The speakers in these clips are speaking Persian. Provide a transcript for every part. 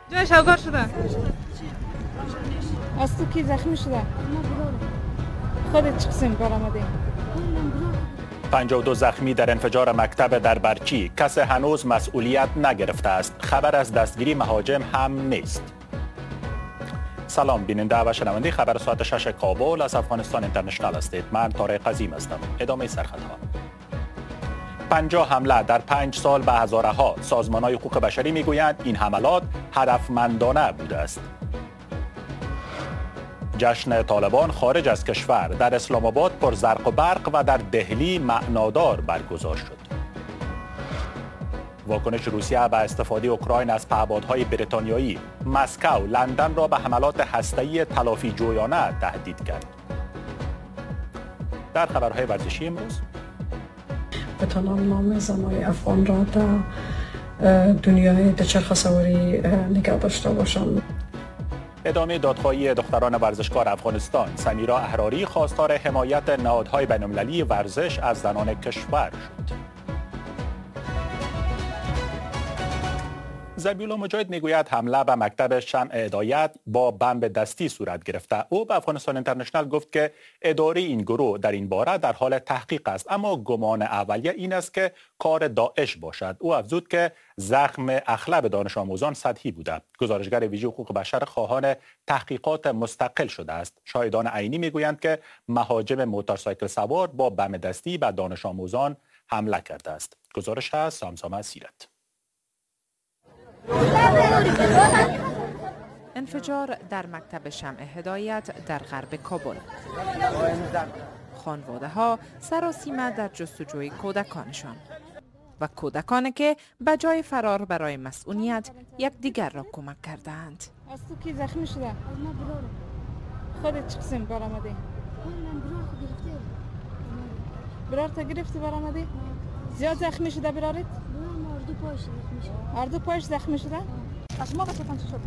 جای شوگار شده. از تو کی زخمی شده؟ خودت چه قسم کار آمده؟ 52 زخمی در انفجار مکتب در برچی. کس هنوز مسئولیت نگرفته است. خبر از دستگیری مهاجم هم نیست. سلام بیننده و شنونده خبر ساعت 6 کابل از افغانستان اینترنشنال هستید. من طارق عظیم هستم. ادامه سرخطها. 50 حمله در 5 سال به هزارها. سازمان‌های حقوق بشری میگویند این حملات هدفمندانه بوده است. جشن طالبان خارج از کشور در اسلام آباد پر زرق و برق و در دهلی معنادار برگزار شد. واکنش روسیه به استفاده اوکراین از پهپادهای بریتانیایی. مسکو لندن را به حملات هسته‌ای تلافی جویانه تهدید کرد. در خبرهای ورزشی امروز بتانم نام زنای افغان را در دنیای دوچرخه سواری نگه داشته باشند. ادامه دادخواهی دختران ورزشکار افغانستان. سمیرا احراری خواستار حمایت نهادهای بین‌المللی ورزش از زنان کشور شد. ذبیحالله مجاهد میگوید حمله به مکتب شمع هدایت با بمب دستی صورت گرفته. او به افغانستان اینترنشنال گفت که اداره این گروه در این باره در حال تحقیق است، اما گمان اولیه این است که کار داعش باشد. او افزود که زخم اغلب دانش آموزان سطحی بوده. گزارشگر ویژه حقوق بشر خواهان تحقیقات مستقل شده است. شاهدان عینی میگویند که مهاجم موتورسایکل سوار با بمب دستی به دانش آموزان حمله کرده است. گزارش از سامسامه سیرت. انفجار در مکتب شمع هدایت در غرب کابل. خانواده ها سراسیمه در جستجوی کودکانشان و کودکانی که به جای فرار برای مسئولیت یکدیگر را کمک کردند. از تو کی زخمی شده؟ خودت چه قسم کار آمده؟ برار تا گرفتی بار آمده؟ زیاد زخمی شده برارت؟ هر دو پایش زخمی شده؟ از ما بسیتان چی شد؟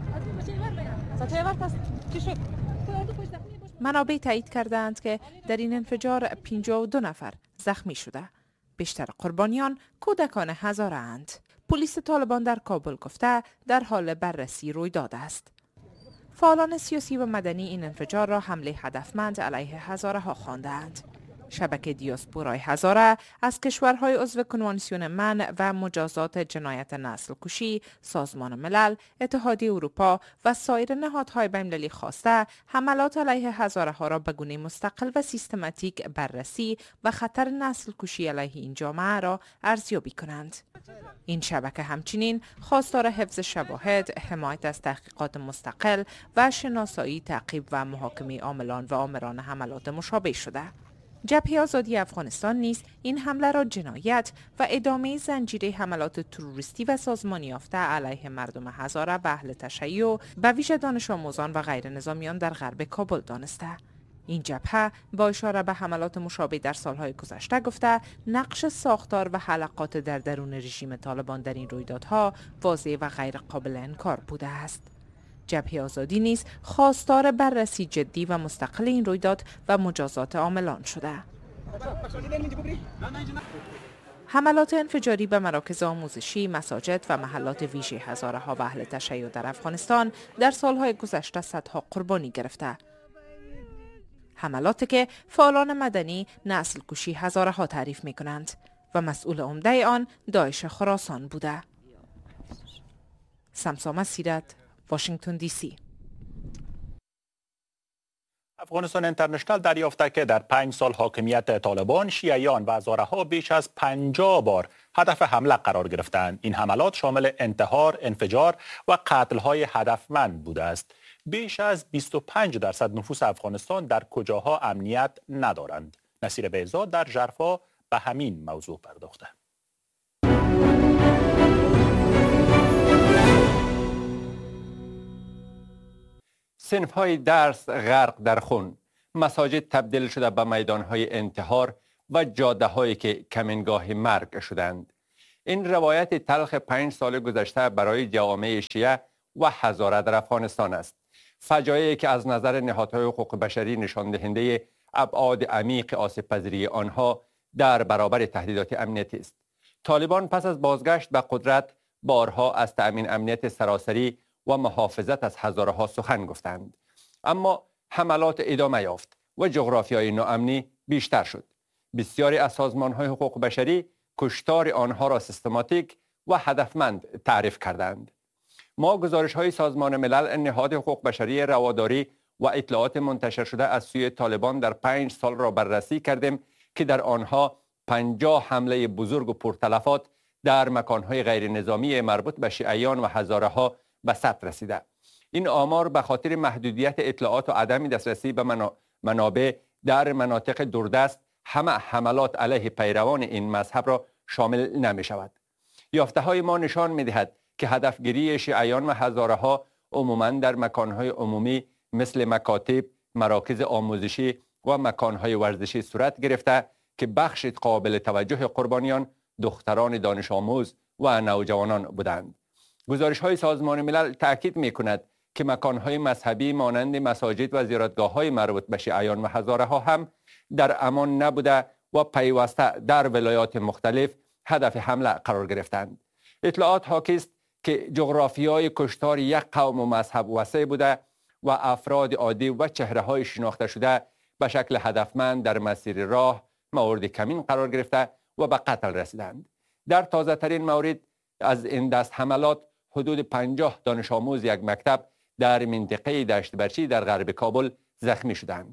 چی شد؟ منابع تایید کردند که در این انفجار 52 نفر زخمی شده. بیشتر قربانیان کودکان هزاره اند. پلیس طالبان در کابل گفته در حال بررسی رویداد است. فعالان سیاسی و مدنی این انفجار را حمله هدفمند علیه هزاره ها خواندند. شبکه دیاسپورای هزاره از کشورهای عضو کنوانسیون منع و مجازات جنایت نسل کشی، سازمان ملل، اتحادیه اروپا و سایر نهادهای بین‌المللی خواسته حملات علیه هزاره ها را به گونه مستقل و سیستماتیک بررسی و خطر نسل کشی علیه این جامعه را ارزیابی کنند. این شبکه همچنین خواستار حفظ شواهد، حمایت از تحقیقات مستقل و شناسایی، تعقیب و محاکمه عاملان و آمران حملات مشابه شده. جبهه آزادی افغانستان نیز این حمله را جنایت و ادامه زنجیره حملات تروریستی و سازمانی یافته علیه مردم هزاره و اهل تشیع به ویژه دانش آموزان و غیر نظامیان در غرب کابل دانسته. این جبهه با اشاره به حملات مشابه در سالهای گذشته گفته نقش ساختار و حلقات در درون رژیم طالبان در این رویدادها واضح و غیر قابل انکار بوده است. جبهه آزادی نیز خواستار بررسی جدی و مستقل این رویداد و مجازات عاملان شده. حملات انفجاری به مراکز آموزشی، مساجد و محلات ویژه هزاره ها و اهل تشیع در افغانستان در سالهای گذشته صدها قربانی گرفته. حملاتی که فعالان مدنی نسل کشی هزاره ها تعریف می کنند و مسئول عمده آن داعش خراسان بوده. سامسامه سیرت، واشنگتن دی سی. افغانستان اینترنشنال دریافته که در 5 سال حاکمیت طالبان، شیعیان و هزاره‌ها بیش از 50 بار هدف حمله قرار گرفتند. این حملات شامل انتحار، انفجار و قتل‌های هدفمند بوده است. بیش از 25% نفوس افغانستان در کجاها امنیت ندارند. نصیر بهزاد در ژرفا به همین موضوع پرداخته. صنف‌های درس غرق در خون، مساجد تبدیل شده به میدان‌های انتحار و جاده‌هایی که کمینگاه مرگ شدند. این روایت تلخ 5 سال گذشته برای جوامع شیعه و هزاره در افغانستان است. فجایعی که از نظر نهادهای حقوق بشری نشان دهنده ابعاد عمیق آسیب‌پذیری آنها در برابر تهدیدات امنیتی است. طالبان پس از بازگشت به قدرت بارها از تأمین امنیت سراسری و محافظت از هزارها سخن گفتند. اما حملات ادامه یافت و جغرافیای ناامنی بیشتر شد. بسیاری از سازمان‌های حقوق بشری کشتار آنها را سیستماتیک و هدفمند تعریف کردند. ما گزارش‌های سازمان ملل، نهاد حقوق بشری رواداری و اطلاعات منتشر شده از سوی طالبان در 5 سال را بررسی کردیم که در آنها 50 حمله بزرگ و پرتلفات در مکان‌های غیر نظامی مربوط به شیعیان و هزارها به ثبت رسیده. این آمار به خاطر محدودیت اطلاعات و عدم دسترسی به منابع در مناطق دوردست همه حملات علیه پیروان این مذهب را شامل نمی شود. یافته های ما نشان می دهد که هدفگیری شیعیان و هزارها عموماً در مکانهای عمومی مثل مکاتب، مراکز آموزشی و مکانهای ورزشی صورت گرفته که بخش قابل توجه قربانیان دختران دانش آموز و نوجوانان بودند. گزارش های سازمان ملل تأکید می کند که مکانهای مذهبی مانند مساجد و زیارتگاه‌های مربوط به شیعیان و هزارها هم در امان نبوده و پیوسته در ولایات مختلف هدف حمله قرار گرفتند. اطلاعات حاکی است که جغرافیای کشتار یک قوم و مذهب وسیع بوده و افراد عادی و چهره‌های شناخته شده به شکل هدفمند در مسیر راه مورد کمین قرار گرفته و به قتل رسیدند. در تازه ترین مورد از این دست حملات حدود 50 دانش آموز یک مکتب در منطقه دشت برچی در غرب کابل زخمی شدند.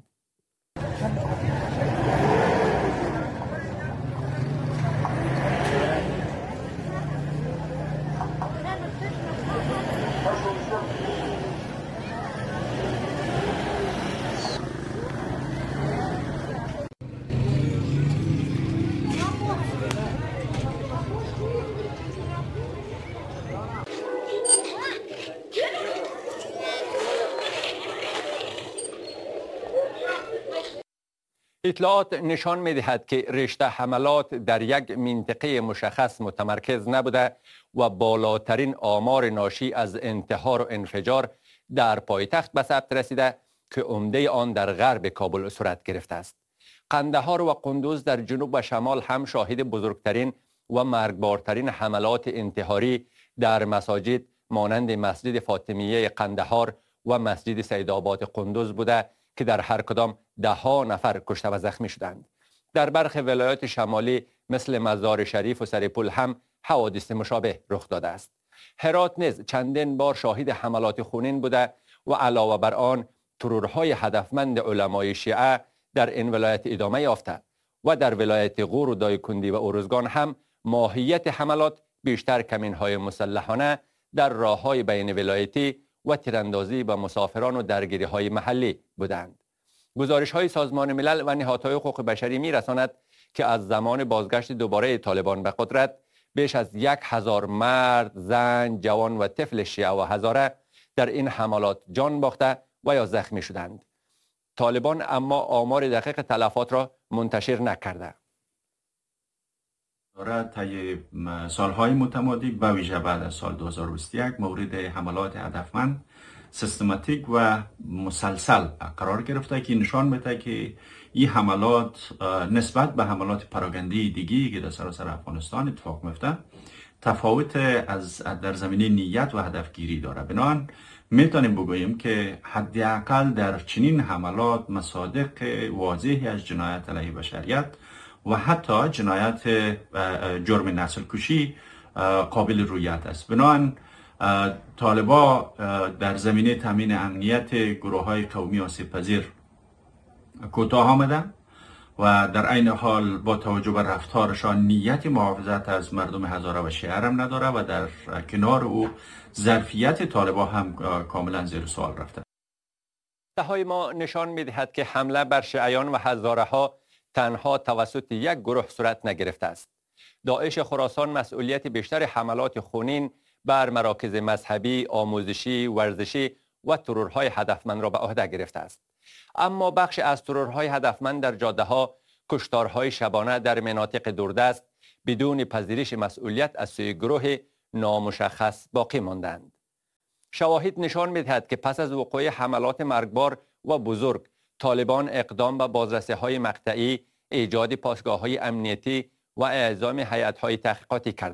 اطلاعات نشان می دهد که رشته حملات در یک منطقه مشخص متمرکز نبوده و بالاترین آمار ناشی از انتحار و انفجار در پایتخت به ثبت رسیده که عمده آن در غرب کابل صورت گرفته است. قندهار و قندوز در جنوب و شمال هم شاهد بزرگترین و مرگبارترین حملات انتحاری در مساجد مانند مسجد فاطمیه قندهار و مسجد سیدآباد قندوز بوده که در هر کدام 10 نفر کشته و زخمی شدند. در برخی ولایات شمالی مثل مزار شریف و سریپول هم حوادث مشابه رخ داده است. هرات نیز چندین بار شاهد حملات خونین بوده و علاوه بر آن ترورهای هدفمند علمای شیعه در این ولایت ادامه یافته و در ولایت غور و دایکندی و ارزگان هم ماهیت حملات بیشتر کمینهای مسلحانه در راههای بین ولایتی و تیراندازی به مسافران و درگیری‌های محلی بودند. گزارش‌های سازمان ملل و نهادهای حقوق بشری می‌رساند که از زمان بازگشت دوباره طالبان به قدرت بیش از 1000 مرد، زن، جوان و طفل شیعه و هزاره در این حملات جان باخته و یا زخمی شدند. طالبان اما آمار دقیق تلفات را منتشر نکرده. طی سالهای متمادی به ویژه بعد از سال 2021 مورد حملات هدفمند سیستماتیک و مسلسل قرار گرفته که نشان میده که این حملات نسبت به حملات پراگندی دیگی که در سراسر افغانستان اتفاق میفته تفاوت از در زمینه نیت و هدفگیری داره. بنابراین میتونیم بگوییم که حداقل در چنین حملات مصادیق واضحی از جنایت علیه بشریت و حتی جنایت جرم نسل کشی قابل رویت است. بنابراین طالبان در زمینه تامین امنیت گروه‌های قومی آسیب پذیر کوتاه آمدند و در عین حال با توجه به رفتارشان نیت محافظت از مردم هزاره و شیعه هم نداره و در کنار او ظرفیت طالبان هم کاملا زیر سوال رفته. های ما نشان می‌دهد که حمله بر شیعیان و هزاره‌ها تنها توسط یک گروه صورت نگرفته است. داعش خراسان مسئولیت بیشتر حملات خونین بر مراکز مذهبی، آموزشی، ورزشی و ترورهای هدفمند را به عهده گرفته است. اما بخش از ترورهای هدفمند در جاده‌ها، کشتارهای شبانه در مناطق دوردست بدون پذیرش مسئولیت از سوی گروه نامشخص باقی ماندند. شواهد نشان می‌دهد که پس از وقوع حملات مرگبار و بزرگ، طالبان اقدام به بازرسی‌های مقطعی، ایجاد پاسگاه‌های امنیتی و اعزام هیئت‌های تحقیقاتی کرده.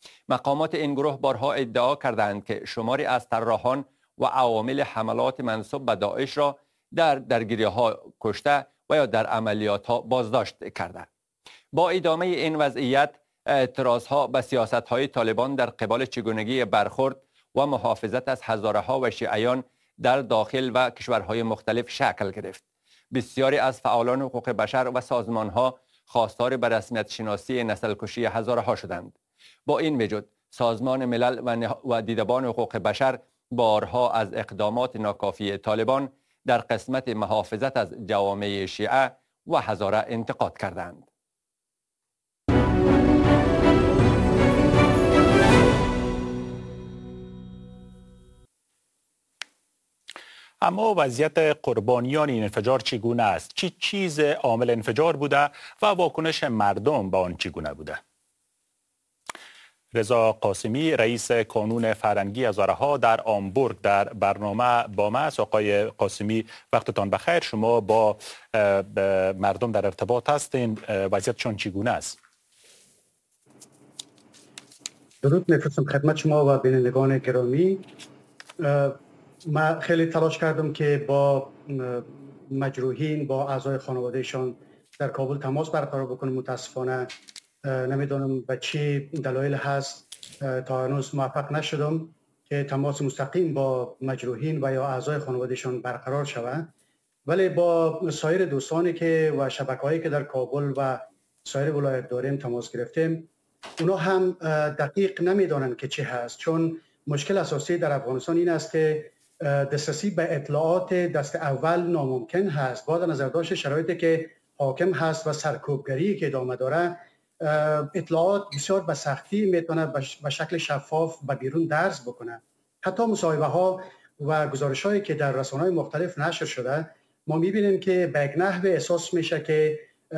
مقامات این گروه بارها ادعا کردند که شماری از طراحان و عوامل حملات منسوب به داعش را در درگیری‌ها کشته و یا در عملیات‌ها بازداشت کرده. با ادامه این وضعیت، اعتراضها به سیاست‌های طالبان در قبال چگونگی برخورد و محافظت از هزاره‌ها و شیعیان در داخل و کشورهای مختلف شکل گرفت. بسیاری از فعالان حقوق بشر و سازمان‌ها خواستار به رسمیت شناسی نسل‌کشی هزاره‌ها شدند. با این وجود، سازمان ملل و دیدبان حقوق بشر بارها از اقدامات ناکافی طالبان در قسمت محافظت از جوامع شیعه و هزاره انتقاد کردند. اما وضعیت قربانیان این انفجار چگونه است؟ چه چیز عامل انفجار بوده و واکنش مردم به آن چگونه بوده؟ رضا قاسمی، رئیس کانون فرهنگی هزاره‌ها در آمبورگ در برنامه با ما است. آقای قاسمی، وقتتان بخیر. شما با مردم در ارتباط هستین، وضعیتشان چگونه است؟ درود می‌فرستم خدمت شما و بینندگان گرامی. من خیلی تلاش کردم که با مجروحین، با اعضای خانوادهشان در کابل تماس برقرار بکنم. متاسفانه نمیدونم به چه دلایل هست تا هنوز موفق نشدم که تماس مستقیم با مجروحین و یا اعضای خانوادهشان برقرار شود، ولی با سایر دوستانی که و شبکه‌هایی که در کابل و سایر ولایت داریم تماس گرفتیم، اونا هم دقیق نمیدونن که چه هست، چون مشکل اساسی در افغانستان این است که دسترسی به اطلاعات دست اول ناممکن هست. با نظر داشت شرایطی که حاکم هست و سرکوبگری که ادامه داره، اطلاعات بسیار به سختی میتونه به شکل شفاف به بیرون درز بکنه. حتی مصاحبه ها و گزارش هایی که در رسانه‌های مختلف نشر شده، ما میبینیم که به یک نحو احساس میشه که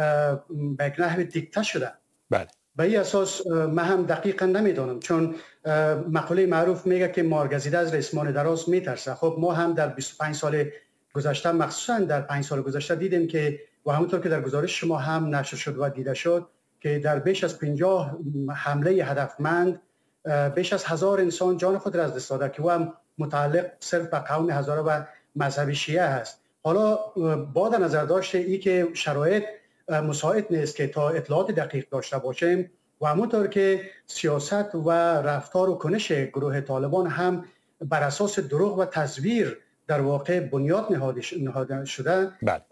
به یک نحو دیکته شده. بله. به این اساس من هم دقیقا نمیدونم، چون مقوله معروف میگه که مارگزیده از ریسمان دراز میترسه. خب ما هم در 25 سال گذشته، مخصوصا در 5 سال گذشته دیدیم که و همونطور که در گزارش شما هم نشر شد و دیده شد که در بیش از 50 حمله هدفمند بیش از 1000 انسان جان خود را از دست داده که او هم متعلق صرف به قوم هزاره و مذهب شیعه هست. حالا با در نظر داشته ای که شرایط مساعد نیست که تا اطلاعات دقیق داشته باشیم و همونطور که سیاست و رفتار و کنش گروه طالبان هم بر اساس دروغ و تزویر در واقع بنیاد نهاده شده،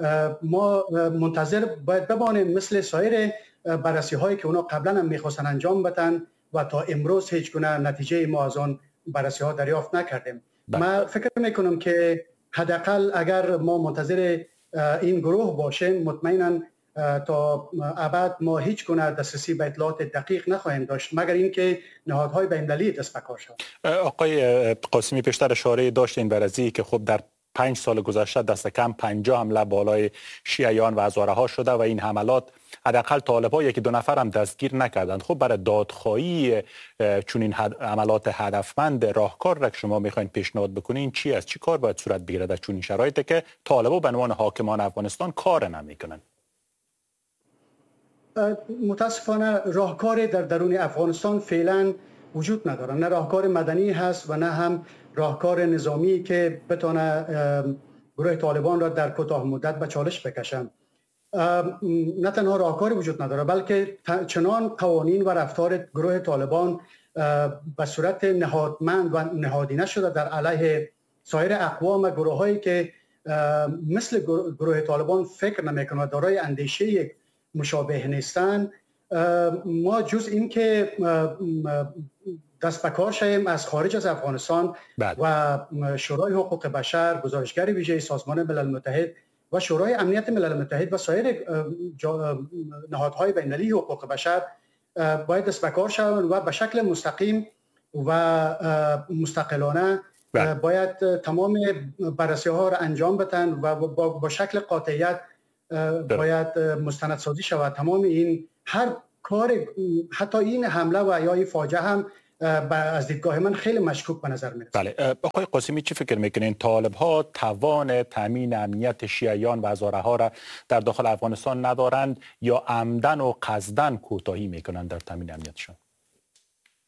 ما منتظر باید بمانیم مثل سایر بررسی هایی که اونا قبلا هم میخواستن انجام بدن و تا امروز هیچ گونه نتیجه ما از آن بررسی ها دریافت نکردیم. من فکر میکنم که حداقل اگر ما منتظر این گروه باشیم، مطمئنا تا ابد ما هیچ گونه دسترسی به اطلاعات دقیق نخواهیم داشت، مگر اینکه نهادهای بین‌المللی دست به کار شوند. آقای قاسمی، پیشتر اشاره داشتین بر ازی که خب در 5 سال گذشته دست کم 50 حمله بالای شیعیان و هزاره‌ها شده و این حملات حداقل طالب‌ها یکی دو نفر هم دستگیر نکردند. خب برای دادخواهی چون این عملات هدفمند راهکار را که شما میخواین پیشنهاد بکنین چی است؟ چی کار باید صورت بگیرد در چون این شرایطی که طالب‌ها به عنوان حاکمان افغانستان کار نمیکنن؟ متاسفانه راهکار در درون افغانستان فعلا وجود نداره. نه راهکار مدنی هست و نه هم راهکار نظامی که بتونه گروه طالبان را در کوتاه مدت به چالش بکشن. نه تنها راهکاری وجود نداره، بلکه چنان قوانین و رفتار گروه طالبان به صورت نهادمند و نهادینه شده در علیه سایر اقوام و گروه هایی که مثل گروه طالبان فکر نمیکنن و دارای اندیشه مشابه نیستن. ما جز این که دست به کار شویم از خارج از افغانستان و شورای حقوق بشر، گزارشگر ویژه سازمان ملل متحد و شورای امنیت ملل متحد و سایر نهادهای بین‌المللی حقوق بشر باید دست به کار شوند و به شکل مستقیم و مستقلانه باید تمام بررسی ها را انجام بدن و با شکل قاطعیت باید مستندسازی شود. تمام این هر کار، حتی این حمله و یا این فاجعه هم از دیدگاه من خیلی مشکوک به نظر میرسه. بله، آقای قاسمی چی فکر میکنین؟ طالب ها توان تامین امنیت شیعیان و هزاره‌ها را در داخل افغانستان ندارند یا عمدن و قصدن کوتاهی میکنند در تامین امنیتشان؟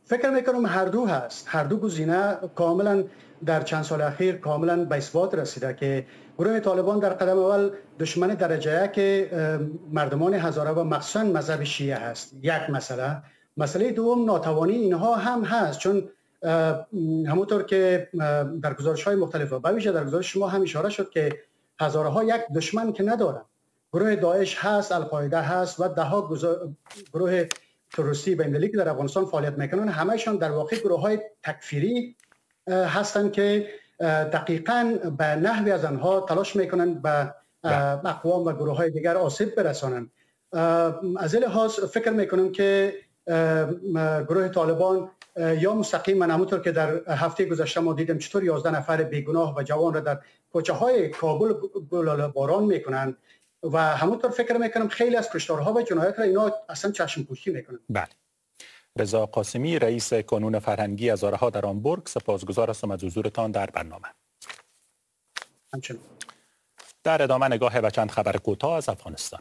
فکر میکنم هر دو هست، هر دو گزینه کاملا در چند سال اخیر کاملا به اثبات رسیده که گروه طالبان در قدم اول دشمن درجه یک مردمان هزاره و مخصوصا مذهب شیعه هست. یک مسئله دوم ناتوانی اینها هم هست، چون همونطور که در گزارش‌های مختلف و به ویژه در گزارش شما هم اشاره شد که هزاره ها یک دشمن که ندارن. گروه داعش هست، القاعده هست و دهها گروه تروریستی بین‌المللی که در افغانستان فعالیت میکنن، همه‌شان در واقع گروه‌های تکفیری هستند که دقیقاً به نحوی از آنها تلاش میکنن به اقوام و گروه‌های دیگر آسیب برسانند. از این لحاظ فکر میکنم که گروه طالبان یا مستقیما همونطور که در هفته گذشته ما دیدیم چطور 11 نفر بیگناه و جوان را در کوچه‌های کابل گلوله باران میکنن و همونطور فکر میکنم خیلی از کشتارها و جنایات را اینا اصلا چشم پوشی میکنن. بله. رضا قاسمی، رئیس کانون فرهنگی هزاره‌ها در آمبورگ، سپاسگزار هستم از حضورتان در برنامه. همچنین. در ادامه نگاه به چند خبر کوتاه از افغانستان.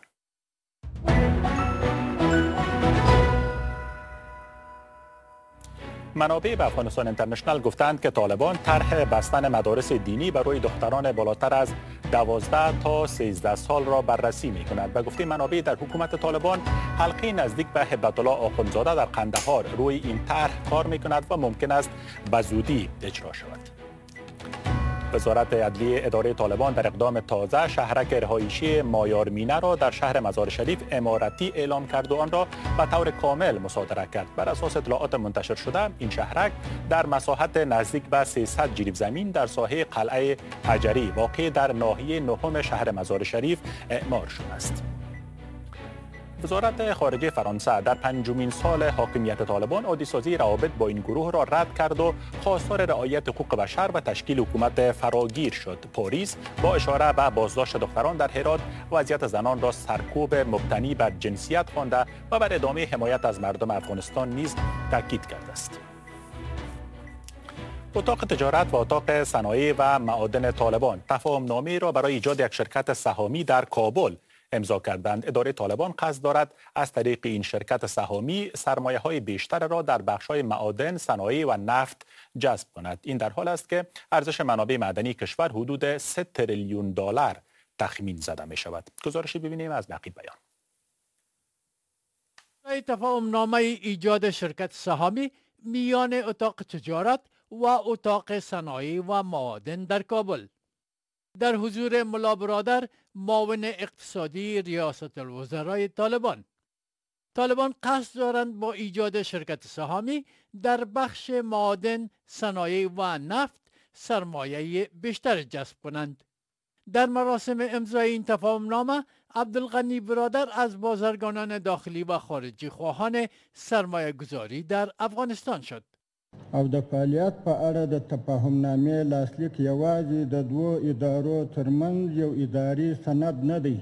منابع به افغانستان اینترنشنال گفتند که طالبان طرح بستن مدارس دینی برای دختران بالاتر از 12 تا 13 سال را بررسی می کند. به گفته منابع در حکومت طالبان، حلقه نزدیک به هبت الله آخوندزاده در قندهار روی این طرح کار می کند و ممکن است به زودی اجرا شود. وزارت عدلیه اداره طالبان در اقدام تازه شهرک رهایشی مایار مینه را در شهر مزار شریف اماراتی اعلام کرد و آن را به طور کامل مصادره کرد. بر اساس اطلاعات منتشر شده، این شهرک در مساحت نزدیک به 300 جریب زمین در ساحه قلعه حجری واقع در ناحیه نهم شهر مزار شریف اعمار شده است. وزارت خارجه فرانسه در 5مین سال حاکمیت طالبان عادی‌سازی روابط با این گروه را رد کرد و خواستار رعایت حقوق بشر و تشکیل حکومت فراگیر شد. پاریس با اشاره به بازداشت دختران در هرات وضعیت زنان را سرکوب مبتنی بر جنسیت خوانده و بر ادامه حمایت از مردم افغانستان نیز تاکید کرده است. اتاق تجارت و اتاق صنایع و معادن طالبان تفاهم‌نامه را برای ایجاد یک شرکت سهامی در کابل امضا کردند. اداره طالبان قصد دارد از طریق این شرکت سهامی سرمایه‌های بیشتر را در بخش‌های معادن، صنایع و نفت جذب کند. این در حال است که ارزش منابع معدنی کشور حدود 3 تریلیون دلار تخمین زده می شود. گزارشی ببینیم از نقیب بیان. تفاهم‌نامه ایجاد شرکت سهامی میان اتاق تجارت و اتاق صنایع و معادن در کابل در حضور ملا برادر، معاون اقتصادی ریاست الوزرای طالبان قصد دارند با ایجاد شرکت سهامی در بخش معادن، صنایع و نفت سرمایه بیشتر جذب کنند. در مراسم امضای این تفاهمنامه، عبدالغنی برادر از بازرگانان داخلی و خارجی خواهان سرمایه گذاری در افغانستان شد. او د فعالیت په اړه د تفاهمنامې لاسلیک یوازې د دوو ادارو ترمنځ یو اداري سند نه دی،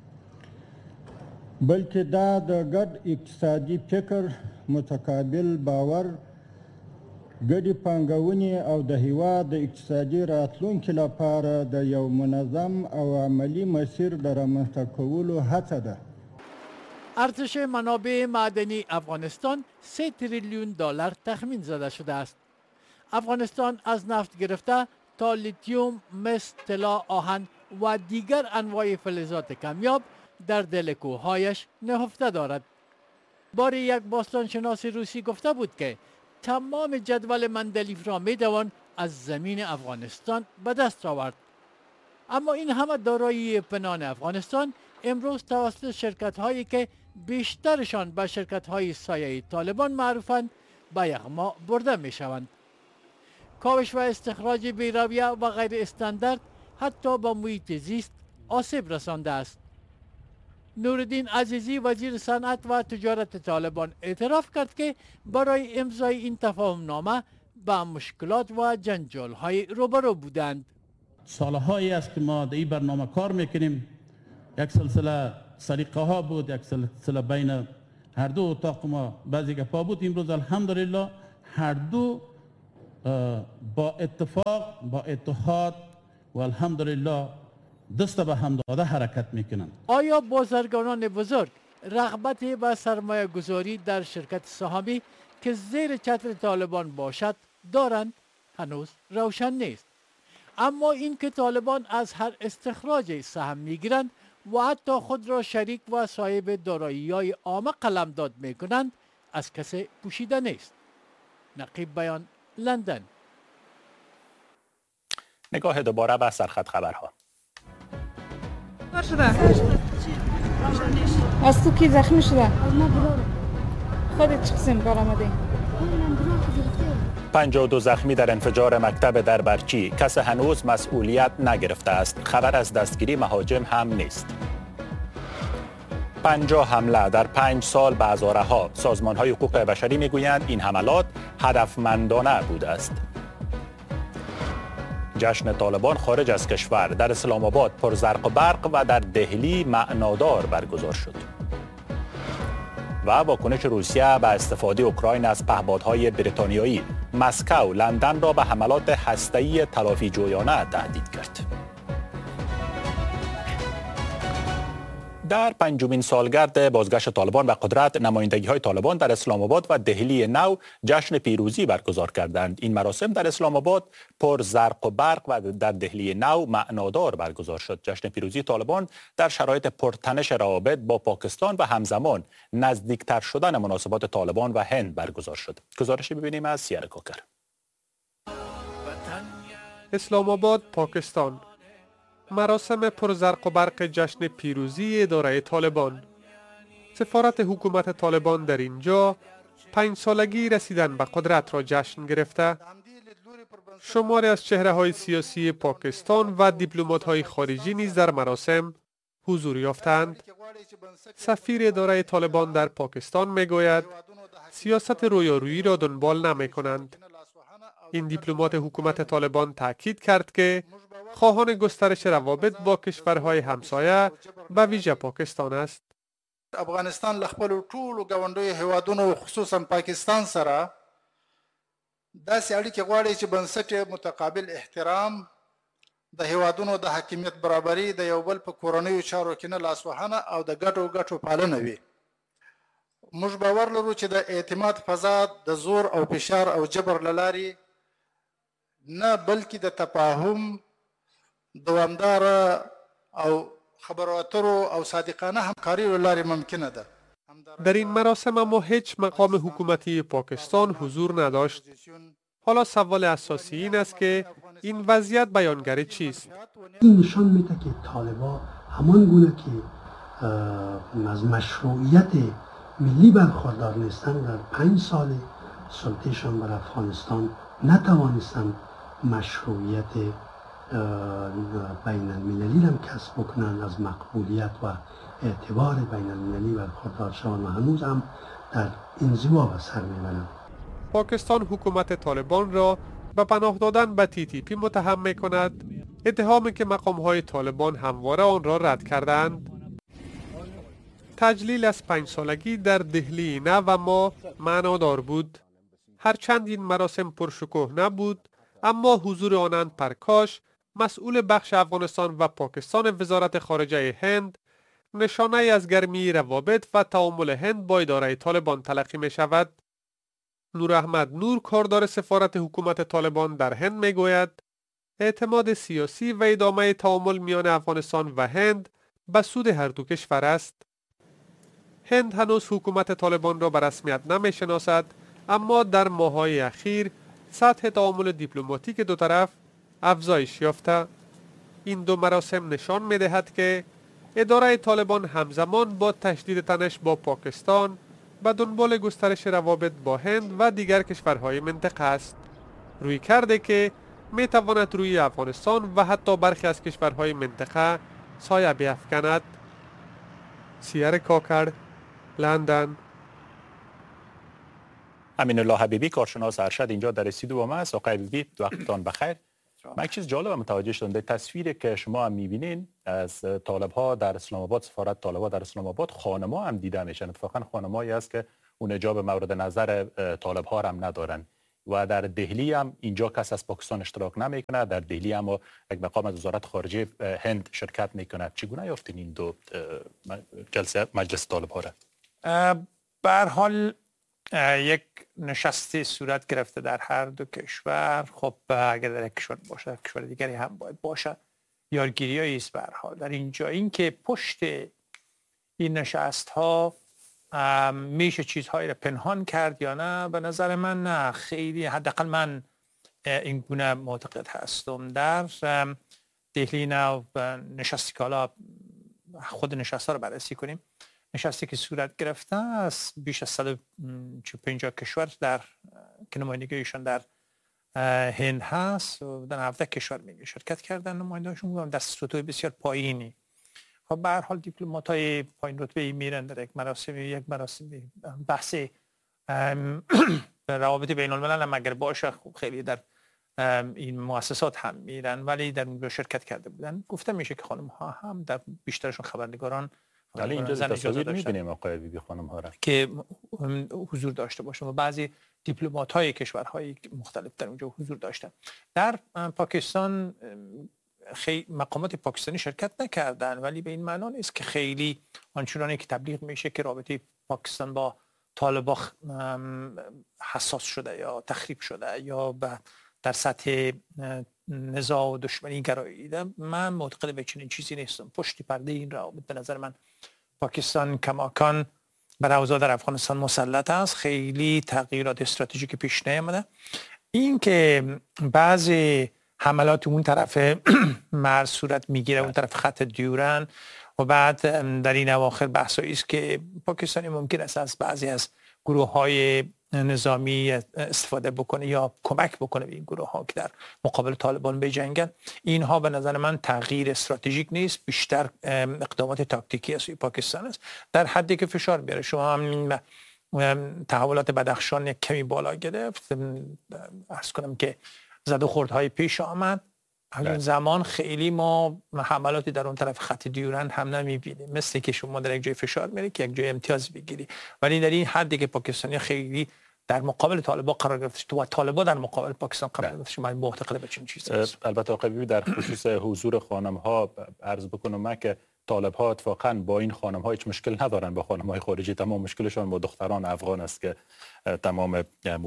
بلکې دا د ګډ اقتصادي فکر، متقابل باور، ګډې پانګونې او د هیواد د اقتصادي راتلونکي لپاره د یو منظم او عملي مسیر د رامنځته کولو هڅه ده. ارزش منابع معدنی افغانستان 3 تریلیون دلار تخمین زده شده است. افغانستان از نفت گرفته تا لیتیوم، مس، طلا، آهن و دیگر انواع فلزات کمیاب در دل کوههایش نهفته دارد. باری یک باستانشناس روسی گفته بود که تمام جدول مندلیف را میتوان از زمین افغانستان به دست آورد. اما این همه دارایی پنهان افغانستان امروز توسط شرکت هایی که بیشترشان به شرکت های سایه طالبان معروفند به یغما برده می شوند. کاوش و استخراج بی‌رویه و غیر استاندارد حتی با محیط زیست آسیب رسانده است. نورالدین عزیزی وزیر صنعت و تجارت طالبان اعتراف کرد که برای امضای این تفاهمنامه با مشکلات و جنجال های روبرو بودند. سالهایی است که ما در این برنامه کار میکنیم. یک سلسله سلیقه ها بود، یک سلسله بین هر دو اتاق ما بعضی گپا بود. امروز الحمدلله هر دو با اتفاق، با اتحاد و الحمدلله دست به هم داده حرکت میکنند. آیا بازرگانان بزرگ رغبت به سرمایه گذاری در شرکت سهامی که زیر چتر طالبان باشد دارند هنوز روشن نیست. اما این که طالبان از هر استخراج سهم میگیرند و حتی خود را شریک و صاحب دارایی‌های عامه قلمداد میکنند از کسی پوشیده نیست. نقیب بیان، لندن. نگاه دوباره به سرخط خبرها. از تو کی زخمی شده؟ خودت چه قسم کار آمدی؟ 52 زخمی در انفجار مکتب در برچی. کس هنوز مسئولیت نگرفته است. خبر از دستگیری مهاجم هم نیست. 50 حمله در 5 سال به هزارها. سازمان‌های حقوق بشری میگویند این حملات هدفمندانه بوده است. جشن طالبان خارج از کشور در اسلام آباد پر زرق و برق و در دهلی معنادار برگزار شد. و واکنش روسیه به استفاده اوکراین از پهپادهای بریتانیایی. مسکو لندن را به حملات هسته‌ای تلافی جویانه تهدید کرد. در پنجمین سالگرد بازگشت طالبان به قدرت، نمایندگی‌های طالبان در اسلام آباد و دهلی نو جشن پیروزی برگزار کردند. این مراسم در اسلام آباد پر زرق و برق و در دهلی نو معنادار برگزار شد. جشن پیروزی طالبان در شرایط پرتنش روابط با پاکستان و همزمان نزدیکتر شدن مناسبات طالبان و هند برگزار شد. گزارشی ببینیم از سیار کوکر. اسلام آباد، پاکستان. مراسم پرزرق و برق جشن پیروزی اداره طالبان. سفارت حکومت طالبان در اینجا 5 سالگی رسیدن به قدرت را جشن گرفته. شماری از چهره‌های سیاسی پاکستان و دیپلمات‌های خارجی نیز در مراسم حضور یافتند. سفیر اداره طالبان در پاکستان میگوید سیاست رویارویی را دنبال نمی‌کنند. این دیپلمات حکومت طالبان تاکید کرد که خواهان گسترش روابط با کشورهای همسایه به ویژه پاکستان است. افغانستان لخپل ټولو ګاونډیو هیوادونو خصوصا پاکستان سره داسې اړیکې غواړي چې بنسټ متقابل احترام د هیوادونو د حاکمیت برابري د یو بل په کورنیو چارو کې نه لاسوهنه او د ګټو پالنه وي. موږ باور لرو چې د اعتماد فضا د زور او فشار او جبر له لارې نه بلکې د تفاهم، دوامدار او خبرو اترو او صادقانه همکاری له لارې ممکنه ده. در این مراسم اما هیچ مقام حکومتی پاکستان حضور نداشت. حالا سوال اساسی این است که این وضعیت بیانگر چیست؟ این نشان میده که طالبان همان گونه که از مشروعیت ملی برخوردار نیستند، در 5 سال سلطهشان بر افغانستان نتوانستند مشروعیت بین المللی هم کسب بکنند، از مقبولیت و اعتبار بین المللی برخوردار شوند و هنوز هم در انزوا به سر میبرند. پاکستان حکومت طالبان را به پناه دادن به TTP متهم می کند، اتهامی که مقام‌های طالبان همواره آن را رد کردند. تجلیل از 5 سالگی در دهلی نو و ما معنادار بود. هرچند این مراسم پرشکوه نبود، اما حضور آنند پرکاش، مسئول بخش افغانستان و پاکستان وزارت خارجه هند، نشانه از گرمی روابط و تعامل هند با اداره طالبان تلقی می شود. نور احمد نور، کاردار سفارت حکومت طالبان در هند، می گوید اعتماد سیاسی و ادامه تعامل میان افغانستان و هند به سود هر دو کشور است. هند هنوز حکومت طالبان را به رسمیت نمی شناسد، اما در ماه‌های اخیر سطح تعامل دیپلماتیک دو طرف افزایش یافته. این دو مراسم نشان می دهد که اداره طالبان همزمان با تشدید تنش با پاکستان به دنبال گسترش روابط با هند و دیگر کشورهای منطقه است. روی کرده که می تواند روی افغانستان و حتی برخی از کشورهای منطقه سایه بیفکند. سیار کوکر، لندن. امین الله حبیبی، کارشناس ارشد، اینجا در استودیو با ما است. آقای حبیبی، وقتتان بخیر. من یک چیز جالب متوجه شدم در تصویری که شما هم می‌بینین از طالب‌ها در اسلام آباد، سفارت طالب‌ها در اسلام آباد، خانم‌ها هم دیده میشن. اتفاقا خانم‌هایی است که اون حجاب مورد نظر طالب‌ها هم ندارن. و در دهلی هم اینجا کس از پاکستان اشتراک نمیکنه. در دهلی هم یک مقام از وزارت خارجه هند شرکت میکنه. چگونه یافتین این دو جلسه مجلس طالب‌ها را؟ به هر حال یک نشستی صورت گرفته در هر دو کشور. خب اگر در یک کشور باشه کشور دیگری هم باید باشه. یارگیری است به هر حال در اینجا. این که پشت این نشست ها میشه چیزهایی را پنهان کرد یا نه، به نظر من نه خیلی، حداقل من این گونه معتقد هستم. در دهلی نو نشستی که حالا خود نشست ها رو بررسی کنیم، نشستی که صورت گرفته است بیش از 150 کشور در که نمایندگیشان در هند هست و در 17 کشور میگه شرکت کردن نمایندهاشون در سطوح بسیار پایینی. خب به هر حال دیپلمات‌های پایین رتبه‌ای میرن در یک مراسم بحث روابط بین الملل هم اگر باشه، خب خیلی در این مؤسسات هم میرن ولی در اونجا شرکت کرده بودن. گفته میشه که خانم ها هم در بیشترشون خبرنگاران ولی اینجا تصاویر می‌بینیم آقای بیبی خانم ها را که حضور داشته باشن و بعضی دیپلمات‌های کشورهای مختلف در اونجا حضور داشتن. در پاکستان مقامات پاکستانی شرکت نکردن ولی به این معنا نیست که خیلی آنچنانی که تبلیغ میشه که رابطه پاکستان با طالبان حساس شده یا تخریب شده یا در سطح نزاع و دشمنی گراییده. من معتقد به چنین چیزی نیستم. پشت پرده این روابط به نظر من پاکستان کماکان بر اوضاع در افغانستان مسلط است. خیلی تغییرات استراتژیک پیش نیامده. این که بعضی حملات اون طرف مرز صورت میگیره، اون طرف خط دیورن و بعد در این اواخر بحثایی است که پاکستانی ممکن است از بعضی از گروه‌های نظامی استفاده بکنه یا کمک بکنه به این گروه ها که در مقابل طالبان بجنگن. اینها به نظر من تغییر استراتژیک نیست، بیشتر اقدامات تاکتیکی از سوی پاکستان است در حدی که فشار بیاره. شما همین تحولات بدخشان یک کمی بالا گرفت، عرض کنم که زد و خوردهای پیش آمد. همین زمان خیلی ما حملاتی در اون طرف خط دیورند هم نمیبینیم، مثل که شما در یک جای فشار میری که یک جای امتیاز بگیری، ولی در این حدی که پاکستانی خیلی در مقابل طالبان قرار گرفت و طالبان در مقابل پاکستان قرار گرفت. من معتقد به چنین چیزی است. البته آقای بیبی در خصوص حضور خانم ها عرض بکنم که طالب ها اتفاقا با این خانم ها هیچ مشکل ندارن، با خانم های خارجی تمام مشکلشون با دختران افغان است که تمام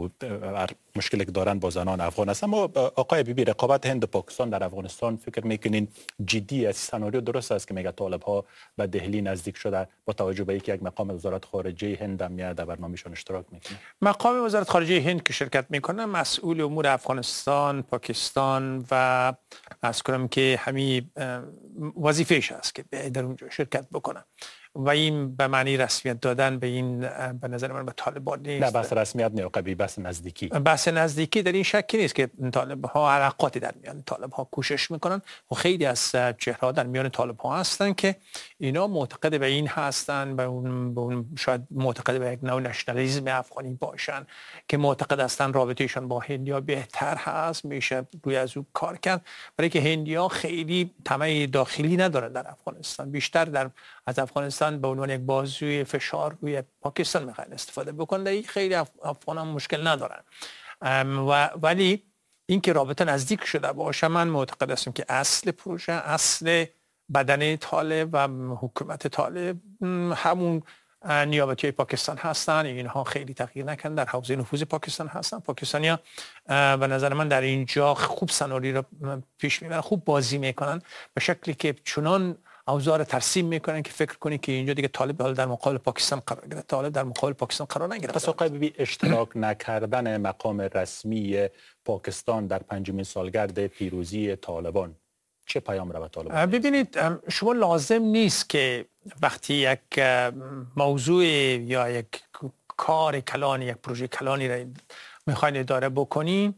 مشکلی که دارن با زنان افغان است. اما آقای بیبی رقابت هند و پاکستان در افغانستان فکر میکنین جدی است؟ سناریو درست است که میگه طالب ها به دهلی نزدیک شده با توجه به اینکه یک مقام وزارت خارجه هند هم در برنامه‌شون اشتراک میکنه؟ مقام وزارت خارجه هند که شرکت میکنه مسئول امور افغانستان، پاکستان و از کنم که همین وظیفه‌اش است که در اونجا شرکت بکنه و این به معنی رسمیت دادن به این به نظر من به طالبان نیست. نه بحث رسمیت نه آقای، بحث نزدیکی. بحث نزدیکی در این شکی نیست که طالب ها علاقاتی در میان طالب ها کوشش میکنن و خیلی از چهره‌ها در میان طالب ها هستن که اینا معتقد به این هستن، به اون شاید معتقد به یک نوع نشنالیسم افغانی باشن که معتقد هستن رابطهشون با هندیا بهتر هست، میشه روی از اون کار کرد، برای که هندیا خیلی طمع داخلی ندارن در افغانستان، بیشتر از افغانستان به عنوان یک بازوی فشار روی پاکستان میخوان استفاده بکنن. خیلی افغان هم مشکل ندارن ولی اینکه رابطه نزدیک شده باشه، من معتقد هستم که اصل پروژه، اصل بدنه طالب و حکومت طالب همون نیابتی های پاکستان هستن. اینها خیلی تغییر نکردن، در حوزه نفوذ پاکستان هستن. پاکستانی‌ها به نظر من در اینجا خوب سناریو رو پیش میبرن، خوب بازی میکنن به شکلی که چنان اوضاع ترسیم میکنن که فکر کنی که اینجا دیگه طالب در مقابل پاکستان قرار گرفت. طالب در مقابل پاکستان قرار نگرفت. پس آقای بیبی اشتراک نکردن مقام رسمی پاکستان در 5مین سالگرد پیروزی طالبان چه پیام را به طالبان؟ ببینید شما لازم نیست که وقتی یک موضوع یا یک کار کلانی، یک پروژه کلانی را میخواین اداره بکنین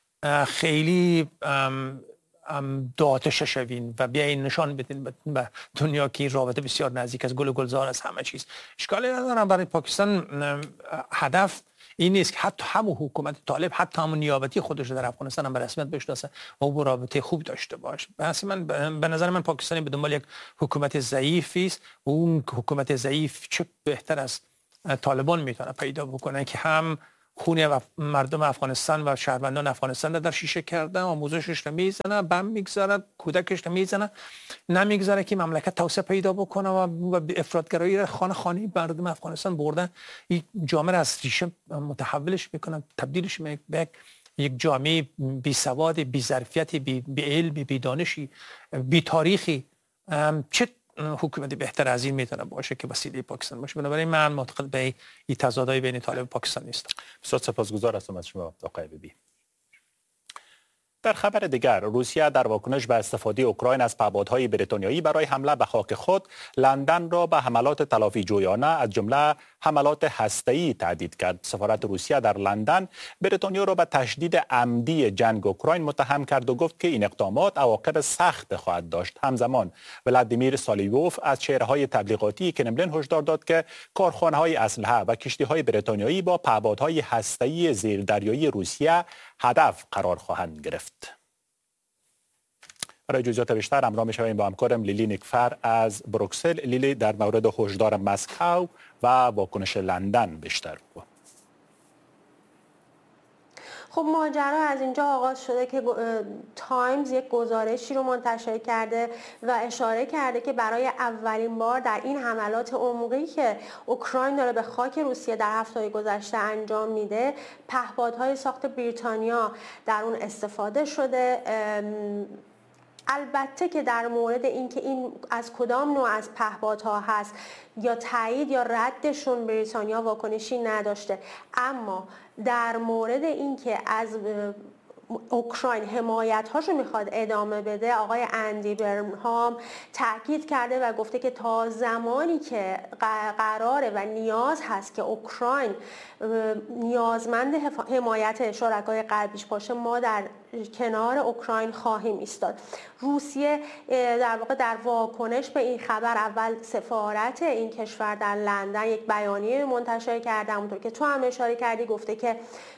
خیلی داعتش شوین و بیاین نشان بدین به دنیا که این رابطه بسیار نزدیک از گل و گلزار از همه چیز. اشکالی ندارم. برای پاکستان هدف این نیست که حتی همون حکومت طالب، حتی همون نیابتی خودش در افغانستان هم به رسمیت بشناسه و اون رابطه خوب داشته باشه. من به نظر من پاکستانی به دنبال یک حکومت ضعیفی است و اون حکومت ضعیف چه بهتر از طالبان میتونه پیدا بکنه که هم خون مردم افغانستان و شهروندان افغانستان در شیشه کرده، آموزشش رو میزنه، بم میگذاره، کودکش رو میزنه، نمیگذاره که مملکت توسعه پیدا بکنه و افراطگرایی را خانه خانه مردم افغانستان بردن. این جامعه از ریشه متحولش میکنن، تبدیلش به یک جامعه بی سواد، بی ظرفیت، بی علم، بی دانشی، بی تاریخی. چه حکومتی بهتر از این میتونه باشه که وسیله پاکستان باشه؟ بنابراین من معتقد به این تضادهای بین طالب و پاکستان نیستم. بسیار سپاسگزار هستم از شما آقای بیبی. در خبر دیگر، روسیه در واکنش به استفاده اوکراین از پهپادهای بریتانیایی برای حمله به خاک خود، لندن را به حملات تلافی جویانه از جمله حملات هسته‌ای تهدید کرد. سفارت روسیه در لندن بریتانیا را به تشدید عمدی جنگ اوکراین متهم کرد و گفت که این اقدامات عواقب سخت خواهد داشت. همزمان ولادیمیر سالیوف از چهره‌های تبلیغاتی کرملین هشدار داد که کارخانه‌های اسلحه و کشتی‌های بریتانیایی با پهپادهای هسته‌ای زیردریایی روسیه هدف قرار خواهند گرفت. برای جزئیات بیشتر همراه می‌شویم با همکارم لیلی نیکفر از بروکسل. لیلی، در مورد هشدار مسکو و واکنش لندن بیشتر بگو. خب ماجرا از اینجا آغاز شده که تایمز یک گزارشی رو منتشر کرده و اشاره کرده که برای اولین بار در این حملات عمقی که اوکراین داره به خاک روسیه در هفته‌های گذشته انجام میده، پهپادهای ساخت بریتانیا در اون استفاده شده. البته که در مورد اینکه این از کدام نوع از پهپادها هست یا تایید یا ردشون بریتانیا واکنشی نداشته، اما در مورد اینکه از اوکراین حمایت‌هاشو میخواد ادامه بده، آقای اندی برنهام تاکید کرده و گفته که تا زمانی که قراره و نیاز هست که اوکراین نیازمند حمایت شرکای غربیش باشه، ما در کنار اوکراین خواهیم ایستاد. روسیه در واقع در واکنش به این خبر اول سفارت این کشور در لندن یک بیانیه منتشر کرده، همونطور که تو هم اشاره کردی، گفته که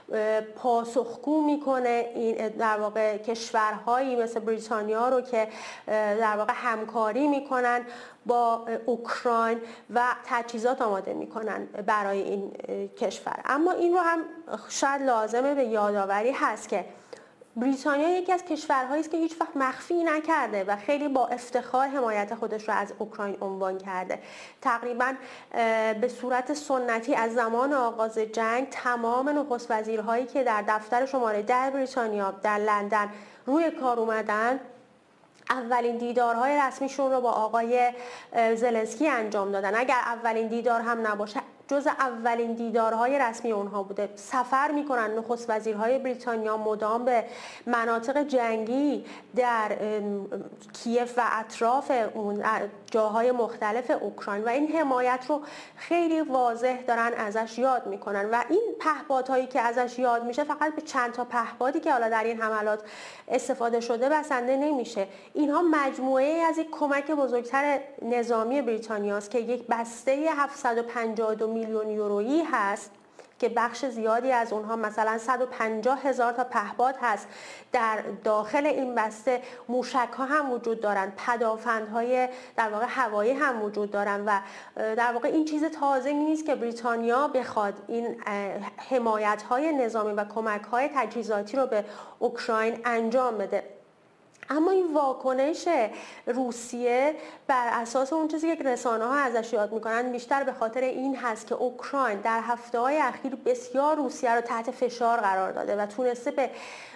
پاسخگو میکنه این در واقع کشورهایی مثل بریتانیا رو که در واقع همکاری میکنن با اوکراین و تجهیزات آماده میکنن برای این کشور. اما این رو هم شاید لازمه به یادآوری هست که بریتانیا یکی از کشورهایی است که هیچ وقت مخفی نکرده و خیلی با افتخار حمایت خودش رو از اوکراین عنوان کرده. تقریبا به صورت سنتی از زمان آغاز جنگ تمام نخست وزیرهایی که در دفتر شماره 10 بریتانیا در لندن روی کار اومدن، اولین دیدارهای رسمیشون رو با آقای زلنسکی انجام دادن. اگر اولین دیدار هم نباشه، جز اولین دیدارهای رسمی اونها بوده. سفر میکنن نخست وزیرهای بریتانیا مدام به مناطق جنگی در کیف و اطراف اون جاهای مختلف اوکراین و این حمایت رو خیلی واضح دارن ازش یاد میکنن و این پهپادهایی که ازش یاد میشه فقط به چند تا پهپادی که حالا در این حملات استفاده شده بسنده نمیشه. اینها مجموعه از یک کمک بزرگتر نظامی بریتانیاست که یک بسته 752 میلیون یورویی هست که بخش زیادی از اونها مثلا 150,000 تا پهپاد هست. در داخل این بسته موشک ها هم وجود دارن، پدافندهای در واقع هوایی هم وجود دارن و در واقع این چیز تازه نیست که بریتانیا بخواد این حمایت های نظامی و کمک های تجهیزاتی رو به اوکراین انجام بده. اما این واکنش روسیه بر اساس اون چیزی که رسانه ها ازش یاد میکنن بیشتر به خاطر این هست که اوکراین در هفته‌های اخیر بسیار روسیه رو تحت فشار قرار داده و تونسته به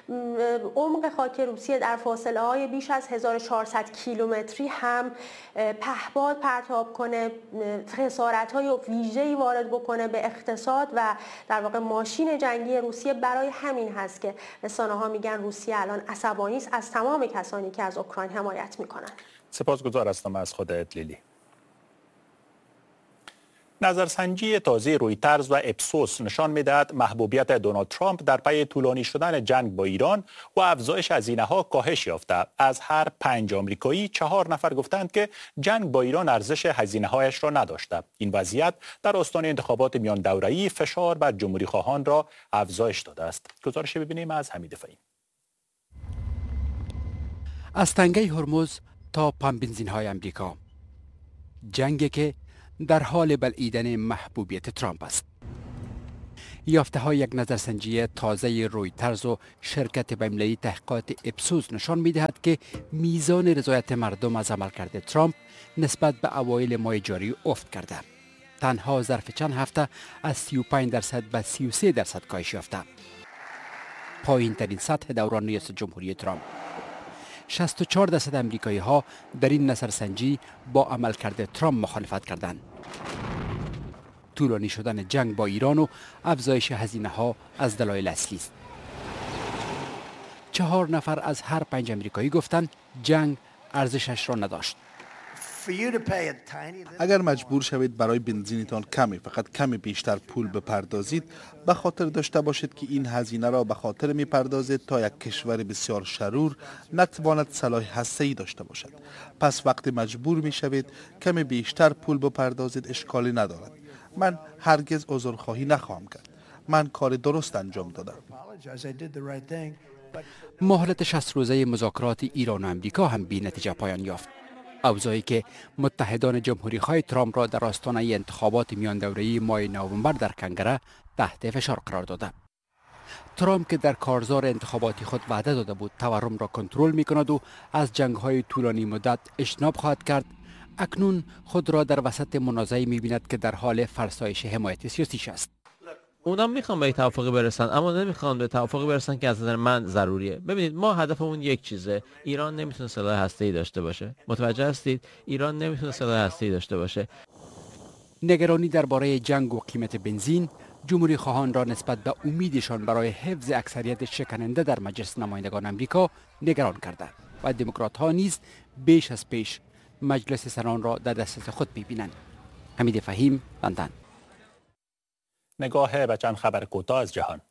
عمق خاک روسیه در فاصله های بیش از 1400 کیلومتری هم پهپاد پرتاب کنه، خسارت های ویژه‌ای وارد بکنه به اقتصاد و در واقع ماشین جنگی روسیه. برای همین هست که رسانه ها میگن روسیه الان عصبانی است از تمام کسانی که از اوکراین حمایت میکنن. سپاسگزار هستم از خودت لیلی. نظرسنجی تازه رویترز و اپسوس نشان می‌دهد محبوبیت دونالد ترامپ در پی طولانی شدن جنگ با ایران و افزایش هزینه‌ها کاهش یافته. از هر 5 آمریکایی 4 نفر گفتند که جنگ با ایران ارزش هزینه‌هایش را نداشته. این وضعیت در آستانه انتخابات میان دوره‌ای فشار بر جمهوری‌خواهان را افزایش داده است. گزارش ببینیم از حمید فهیم. از تنگه هرمز تا پمپ امریکا، جنگی که در حال بلعیدن محبوبیت ترامپ است. یافته های یک نظرسنجی تازه رویترز و شرکت بین‌المللی تحقیقات اپسوس نشان می‌دهد که میزان رضایت مردم از عملکرد ترامپ نسبت به اوایل ماه جاری افت کرده. تنها ظرف چند هفته از 35% به 33% کاهش یافته. پایین ترین سطح دوران ریاست جمهوری ترامپ. 64% امریکایی ها در این نظرسنجی با عملکرد ترامپ مخالفت کردند. طولانی شدن جنگ با ایران و افزایش هزینه ها از دلایل اصلی است. 4 نفر از هر 5 امریکایی گفتند جنگ ارزشش را نداشت. اگر مجبور شوید برای بنزینتان فقط کمی بیشتر پول بپردازید، به خاطر داشته باشید که این هزینه را به خاطر میپردازید تا یک کشور بسیار شرور نتواند سلاح هسته‌ای داشته باشد. پس وقتی مجبور میشوید کمی بیشتر پول بپردازید اشکالی ندارد. من هرگز عذرخواهی نخواهم کرد. من کار درست انجام دادم. مهلت 60 روزه مذاکرات ایران و امریکا هم بی نتیجه پایان یافت. اوضاعی که متحدان جمهوری‌خواه ترامپ را در آستانه انتخابات میان دوره‌ای ماه نوامبر در کنگره تحت فشار قرار داده. ترامپ که در کارزار انتخاباتی خود وعده داده بود تورم را کنترل می‌کند و از جنگ‌های طولانی مدت اجتناب خواهد کرد، اکنون خود را در وسط منازعه‌ای می‌بیند که در حال فرسایش حمایت سیاسیش است. اونا میخوان به توافقی برسن اما نمیخوان به توافقی برسن که از نظر من ضروریه. ببینید ما هدفمون یک چیزه. ایران نمیتونه سلاح هسته‌ای داشته باشه. متوجه هستید؟ ایران نمیتونه سلاح هسته‌ای داشته باشه. نگرانی درباره جنگ و قیمت بنزین جمهوری خواهان را نسبت به امیدشان برای حفظ اکثریت شکننده در مجلس نمایندگان آمریکا نگران کرده و دموکرات ها نیز بیش از پیش مجلس سنان را در دسترس خود می‌بینند. حمید فهیم، لندن. نگاه به چند خبر کوتاه از جهان.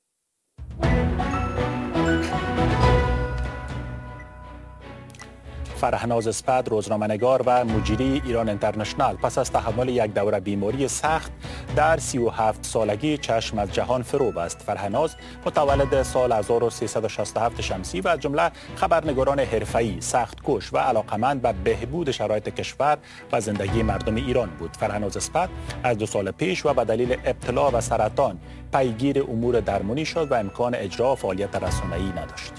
فرهناز اسپد، روزنامه‌نگار و مجری ایران اینترنشنال پس از تحمل یک دوره بیماری سخت در 37 سالگی چشم از جهان فرو بست. فرهناز متولد سال 1367 شمسی و از جمله خبرنگاران حرفه‌ای، سخت‌کوش و علاقمند به بهبود شرایط کشور و زندگی مردم ایران بود. فرهناز اسپد از 2 سال پیش و به دلیل ابتلا به سرطان پیگیر امور درمانی شد و امکان اجرا فعالیت رسانه‌ای نداشت.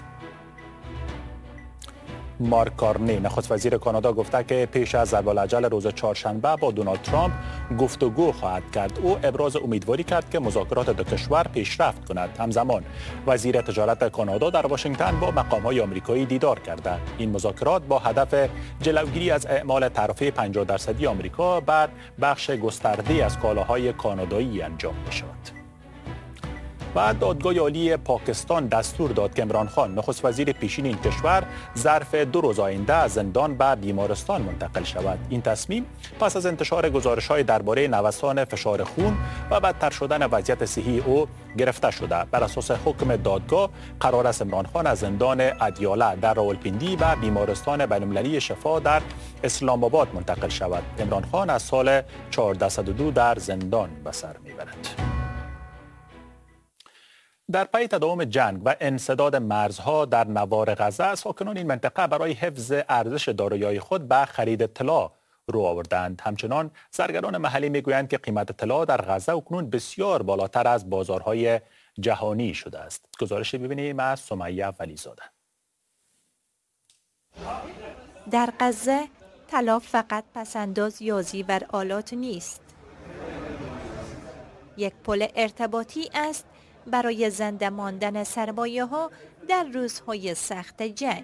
مارک کارنی نخست وزیر کانادا گفته که پیش از ضرب‌الاجل روز چهارشنبه با دونالد ترامپ گفتگو خواهد کرد. او ابراز امیدواری کرد که مذاکرات دو کشور پیشرفت کند. همزمان وزیر تجارت کانادا در واشنگتن با مقام‌های آمریکایی دیدار کرده. این مذاکرات با هدف جلوگیری از اعمال تعرفه 50% آمریکا بر بخش گسترده از کالاهای کانادایی انجام می‌شود. و دادگاه عالی پاکستان دستور داد که عمران خان نخست وزیر پیشین این کشور ظرف 2 روز آینده از زندان به بیمارستان منتقل شود. این تصمیم پس از انتشار گزارش‌های درباره نوسان فشار خون و بدتر شدن وضعیت صحی او گرفته شده. بر اساس حکم دادگاه قرار است عمران خان از زندان ادیاله در راولپیندی و بیمارستان بین‌المللی شفا در اسلام آباد منتقل شود. عمران خان از سال 1402 در زندان به سر می‌برد. در پی تداوم جنگ و انسداد مرزها در نوار غزه، ساکنان این منطقه برای حفظ ارزش دارایی‌های خود به خرید طلا رو آوردند. همچنان زرگران محلی میگویند که قیمت طلا در غزه اکنون بسیار بالاتر از بازارهای جهانی شده است. گزارش ببینیم از سمیه ولیزاده. در غزه طلا فقط پسنداز یا زیور آلات نیست. یک پل ارتباطی است برای زنده ماندن سرمایه ها در روزهای سخت جنگ.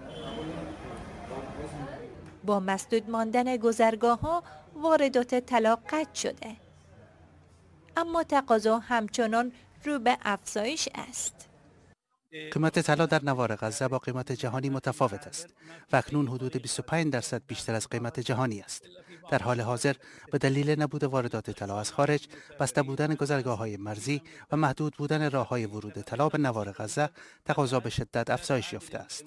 با مسدود ماندن گذرگاه ها واردات طلا قطع شده، اما تقاضا همچنان رو به افزایش است. قیمت طلا در نوار غزه با قیمت جهانی متفاوت است و اکنون حدود 25% بیشتر از قیمت جهانی است. در حال حاضر به دلیل نبود واردات طلا از خارج، بسته بودن گذرگاه‌های مرزی و محدود بودن راه‌های ورود طلا به نوار غزه، تقاضا به شدت افزایش یافته است.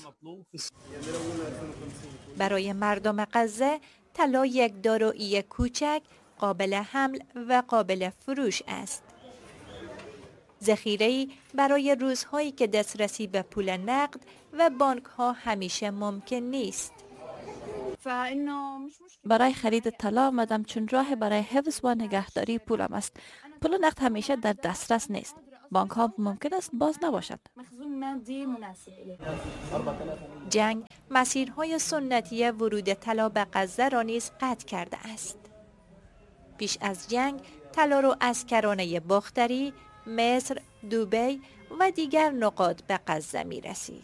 برای مردم غزه طلا یک دارایی کوچک، قابل حمل و قابل فروش است. ذخیره‌ای برای روزهایی که دسترسی به پول نقد و بانک‌ها همیشه ممکن نیست. برای خرید طلا آمدم چون راه برای حفظ و نگهداری پولم است. پول نقد همیشه در دسترس نیست. بانک ها ممکن است باز نباشد. جنگ مسیرهای سنتی ورود طلا به غزه را نیز قطع کرده است. پیش از جنگ طلا را از کرانه باختری، مصر، دبی و دیگر نقاط به غزه می رسید.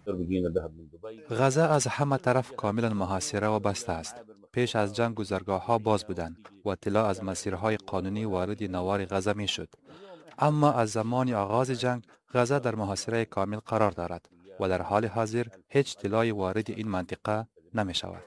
غزه از همه طرف کاملا محاصره و بسته است. پیش از جنگ گذرگاه ها باز بودند و طلا از مسیرهای قانونی وارد نوار غزه می شد. اما از زمان آغاز جنگ غزه در محاصره کامل قرار دارد و در حال حاضر هیچ طلای وارد این منطقه نمی شود.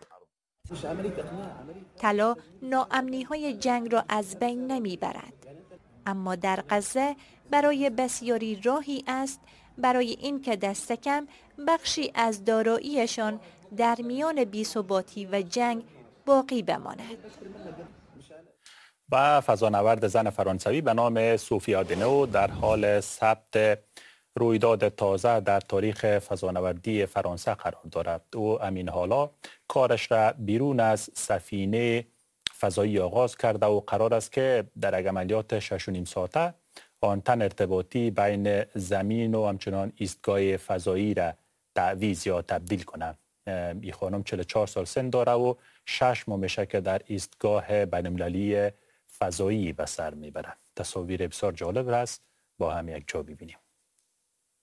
طلا ناامنی های جنگ را از بین نمی برد. اما در غزه برای بسیاری راهی است برای اینکه دست کم بخشی از داراییشان در میان بی‌ثباتی و جنگ باقی بماند. و فضانورد زن فرانسوی به نام سوفیا دنو در حال ثبت رویداد تازه در تاریخ فضانوردی فرانسه قرار دارد. او امین حالا کارش را بیرون از سفینه فضایی آغاز کرده و قرار است که در یک عملیات 6.5 ساعته آنتن ارتباطی بین زمین و همچنان ایستگاه فضایی را تعویض یا تبدیل کنند. این خانم 44 سال سن داره و 6 ماه میشه که در ایستگاه بین‌المللی فضایی به سر میبره. تصاویر بسیار جالب است، با هم یک جا ببینیم.